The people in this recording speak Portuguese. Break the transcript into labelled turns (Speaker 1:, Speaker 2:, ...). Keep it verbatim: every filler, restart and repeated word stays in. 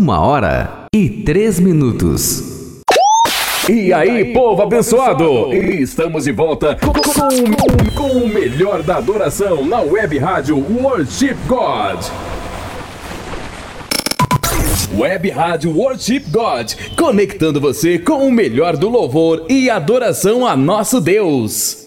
Speaker 1: Uma hora e três minutos.
Speaker 2: E aí, povo abençoado! Estamos de volta com, com, com o melhor da adoração na web rádio Worship God. Web Rádio Worship God, conectando você com o melhor do louvor e adoração a nosso Deus.